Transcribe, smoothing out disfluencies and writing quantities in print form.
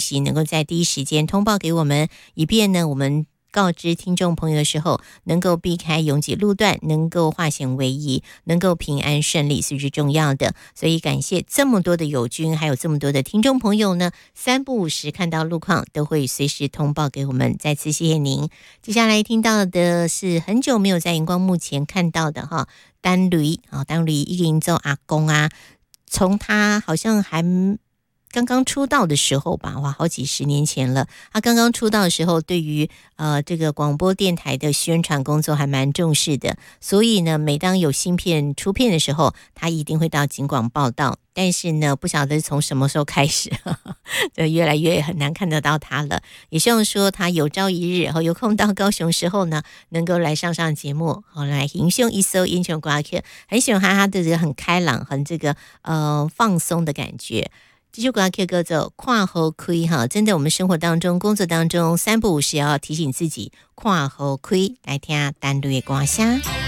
息能够在第一时间通报给我们，以便呢我们告知听众朋友的时候，能够避开拥挤路段，能够化险为夷，能够平安顺利是最重要的。所以感谢这么多的友军，还有这么多的听众朋友呢，三不五时看到路况都会随时通报给我们，再次谢谢您。接下来听到的是很久没有在荧光幕前看到的哈，丹驴啊，丹驴一个做阿公啊，从他好像还刚刚出道的时候吧，哇，好几十年前了。他刚刚出道的时候，对于这个广播电台的宣传工作还蛮重视的，所以呢，每当有新片出片的时候，他一定会到警广报道。但是呢，不晓得从什么时候开始，就越来越很难看得到他了。也希望说他有朝一日有空到高雄时候呢，能够来上节目，来迎兄一搜英雄歌曲，很喜欢他的这个很开朗、很这个放松的感觉。这首歌歌走跨河亏哈，真的我们生活当中、工作当中三不五时要提醒自己跨河亏，来听单独的歌声。